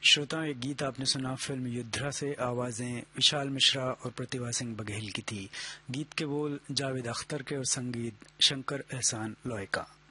श्रोताओं, एक गीत आपने सुना फिल्म युद्धा से। आवाजें विशाल मिश्रा और प्रतिभा सिंह बघेल की थी। गीत के बोल जावेद अख्तर के और संगीत शंकर एहसान लॉय का।